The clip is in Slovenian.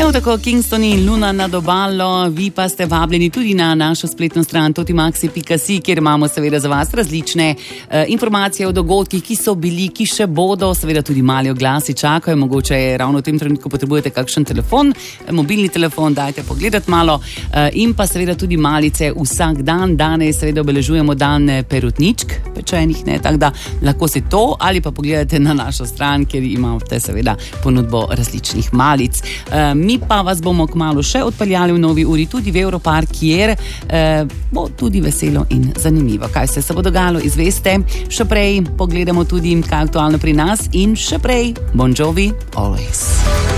Prav tako Kingston in Luna nad obalo, vi pa ste vabljeni tudi na našo spletno stran totimaxi.si, kjer imamo seveda za vas različne informacije o dogodkih, ki so bili, ki še bodo, seveda tudi mali oglasi čakajo, mogoče ravno v tem trenutku potrebujete kakšen telefon, mobilni telefon, dajte pogledati malo in pa seveda tudi malice vsak dan. Danes seveda obeležujemo dan perutničk, pečenih, ne, tako da lahko si to ali pa pogledate na našo stran, kjer imate seveda ponudbo različnih malic. Mi pa vas bomo kmalu še odpeljali v novi uri tudi v Europark, kjer bo tudi veselo in zanimivo. Kaj se bo dogajalo, izveste. Še prej pogledamo tudi, kaj je aktualno pri nas in še prej Bon Jovi, Always.